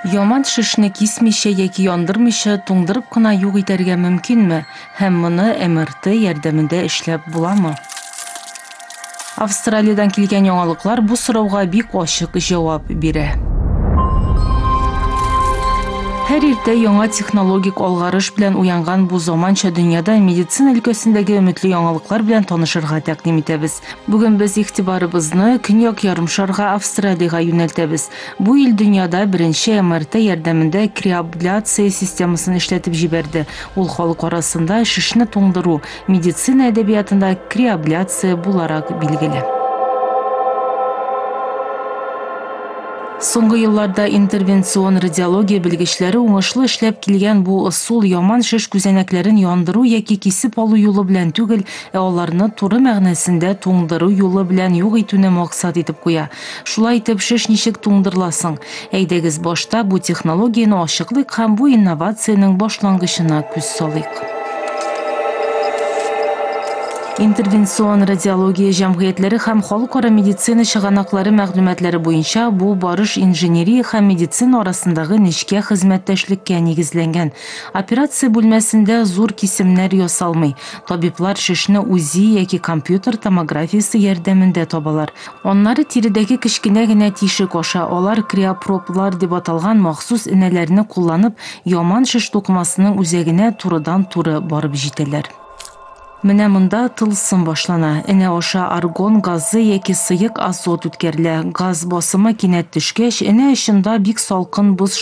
Яман шишне кисмичә яки яндырмыйча туңдырып кына юк итәргә мөмкинме? Һәм моны МРТ ярдәмендә эшләп буламы? Австралиядән килгән яңалыклар бу сорауга бик ачык җавап бирә. Һәр иртә яңа технологик алгарыш белән уянган бу заманча дөньяда медицина өлкәсендәге өметле яңалыклар белән танышырга тәкъдим итәбез. Бүген без игътибарыбызны Көньяк ярымшарга Австралиягә юнәлтәбез. Бу ил дөньяда беренче МРТ ярдәмендә криабляция системасын эшләтеп җибәрде. Ул халык арасында шишне туңдыру, медицина әдәбиятында криабляция буларак билгеле. Соңгы елларда интервенцион радиология белгечләре уңышлы эшләп килгән бу ысул яман шеш күзәнәкләрен яндыру яки кисеп алу юлы белән түгел, аларны туры мәгънәсендә туңдыру юлы белән юк итүне максат итеп куя. Шулай итеп шеш ничек туңдырыласың? Әйдәгез башта бу технологияны ачыклык һәм бу инновациянең башлангычына күз салыйк. Интервенцион радиология җәмгыятьләре һәм халыкара медицина чыганаклары мәгълүматлары буенча бу барыш инженерия һәм медицина арасындагы нечкә хезмәттәшлеккә нигезләнгән. Операция бүлмәсендә зур кисемнәр ясалмый. Табиблар шешне УЗИ яки компьютер томографиясе ярдәмендә табалар. Аннары тиридәге кечкенә генә тишек аша алар криопроблар дип аталган махсус энәләрне кулланып, яман шеш тукмасының үзәгенә турыдан-туры барып җитәләр. Менә монда тылсым башлана. Энә аша аргон газы яки сыек азот үткәрелә. Газ басымы кинәт төшкәч, энә эчендә бик салкын боз